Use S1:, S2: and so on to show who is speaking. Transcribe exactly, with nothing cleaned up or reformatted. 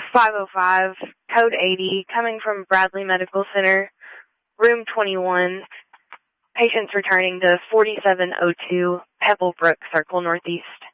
S1: five oh five, code eighty, coming from Bradley Medical Center, room twenty-one. Patients returning to forty-seven oh two Pebblebrook Circle Northeast.